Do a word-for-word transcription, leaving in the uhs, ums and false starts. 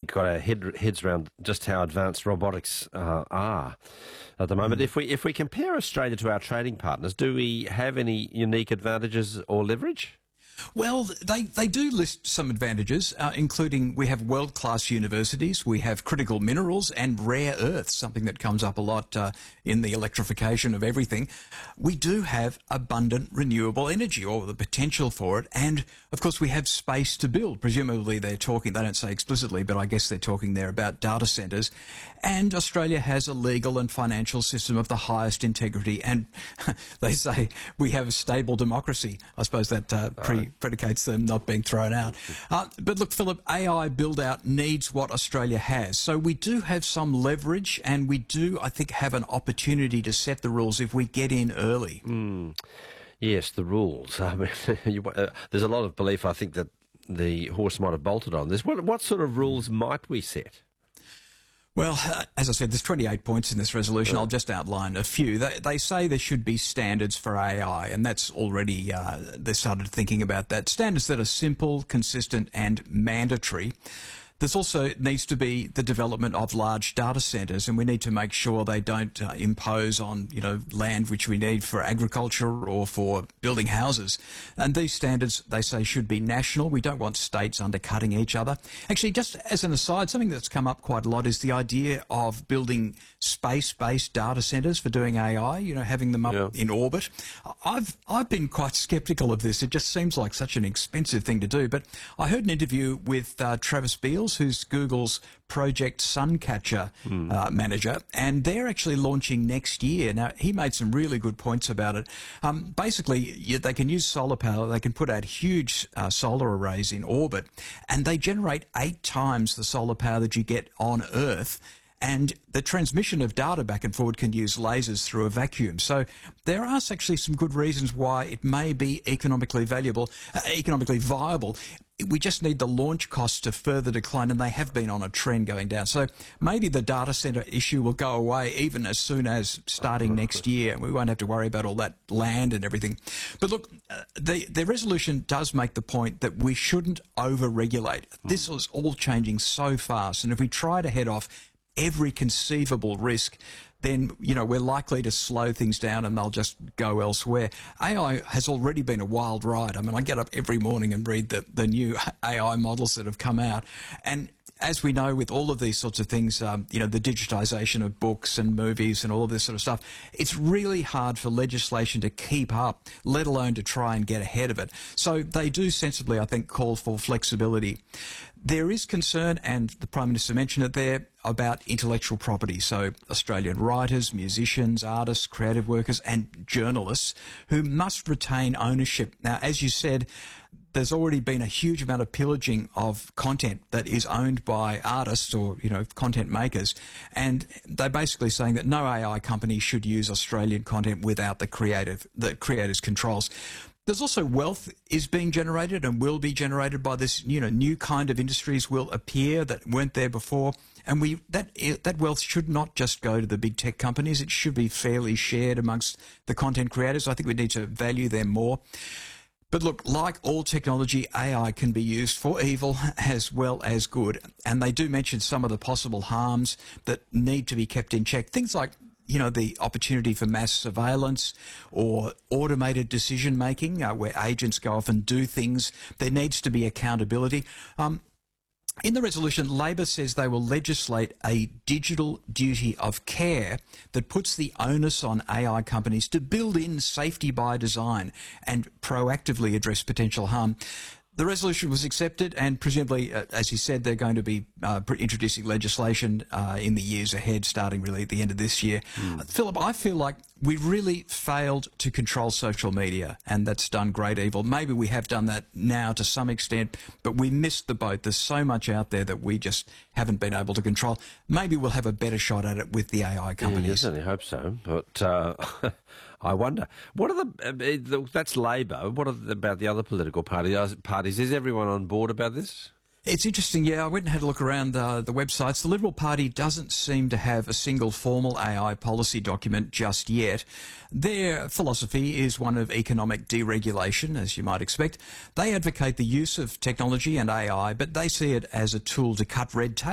got our head, heads around just how advanced robotics uh, are at the moment. Mm. If we if we compare Australia to our trading partners, do we have any unique advantages or leverage? Well, they, they do list some advantages, uh, including we have world-class universities, we have critical minerals and rare earths, something that comes up a lot uh, in the electrification of everything. We do have abundant renewable energy, or the potential for it, and of course we have space to build. Presumably they're talking, they don't say explicitly, but I guess they're talking there about data centres. And Australia has a legal and financial system of the highest integrity, and they say we have a stable democracy. I suppose that uh, pre predicates them not being thrown out. Uh, but look, Philip, A I build-out needs what Australia has. So we do have some leverage, and we do, I think, have an opportunity to set the rules if we get in early. Mm. Yes, the rules. I mean, you, uh, there's a lot of belief, I think, that the horse might have bolted on this. What, what sort of rules might we set? Well, uh, as I said, there's twenty-eight points in this resolution. I'll just outline a few. They, they say there should be standards for A I, and that's already, uh, they started thinking about that. Standards that are simple, consistent, and mandatory. There's also needs to be the development of large data centres, and we need to make sure they don't uh, impose on, you know, land which we need for agriculture or for building houses. And these standards, they say, should be national. We don't want states undercutting each other. Actually, just as an aside, something that's come up quite a lot is the idea of building space-based data centres for doing A I, you know, having them up yeah. in orbit. I've, I've been quite sceptical of this. It just seems like such an expensive thing to do. But I heard an interview with uh, Travis Beals, who's Google's Project Suncatcher mm. uh, manager, and they're actually launching next year. Now, he made some really good points about it. Um, basically, you, they can use solar power. They can put out huge uh, solar arrays in orbit, and they generate eight times the solar power that you get on Earth. And the transmission of data back and forward can use lasers through a vacuum. So there are actually some good reasons why it may be economically valuable, uh, economically viable. We just need the launch costs to further decline, and they have been on a trend going down. So maybe the data centre issue will go away even as soon as starting next year. We won't have to worry about all that land and everything. But look, uh, the, the resolution does make the point that we shouldn't over-regulate. This is all changing so fast, and if we try to head off every conceivable risk, then, you know, we're likely to slow things down and they'll just go elsewhere. A I has already been a wild ride. I mean, I get up every morning and read the, the new A I models that have come out. And as we know, with all of these sorts of things, um, you know, the digitisation of books and movies and all of this sort of stuff, it's really hard for legislation to keep up, let alone to try and get ahead of it. So they do sensibly, I think, call for flexibility. There is concern, and the Prime Minister mentioned it there, about intellectual property. So Australian writers, musicians, artists, creative workers and journalists who must retain ownership. Now, as you said, there's already been a huge amount of pillaging of content that is owned by artists or, you know, content makers. And they're basically saying that no A I company should use Australian content without the creative, the creators' controls. There's also wealth is being generated and will be generated by this, you know, new kind of industries will appear that weren't there before. And we that that wealth should not just go to the big tech companies. It should be fairly shared amongst the content creators. I think we need to value them more. But look, like all technology, A I can be used for evil as well as good. And they do mention some of the possible harms that need to be kept in check. Things like, you know, the opportunity for mass surveillance or automated decision-making, uh, where agents go off and do things. There needs to be accountability. Um, in the resolution, Labor says they will legislate a digital duty of care that puts the onus on A I companies to build in safety by design and proactively address potential harm. The resolution was accepted, and presumably, uh, as you said, they're going to be uh, introducing legislation uh, in the years ahead, starting really at the end of this year. Mm. Uh, Philip, I feel like we really failed to control social media, and that's done great evil. Maybe we have done that now to some extent, but we missed the boat. There's so much out there that we just haven't been able to control. Maybe we'll have a better shot at it with the A I companies. Yeah, I certainly hope so, but uh, I wonder, what are the, uh, that's Labor, what are the, about the other political party, parties? Is everyone on board about this? It's interesting, yeah. I went and had a look around uh, the websites. The Liberal Party doesn't seem to have a single formal A I policy document just yet. Their philosophy is one of economic deregulation, as you might expect. They advocate the use of technology and A I, but they see it as a tool to cut red tape.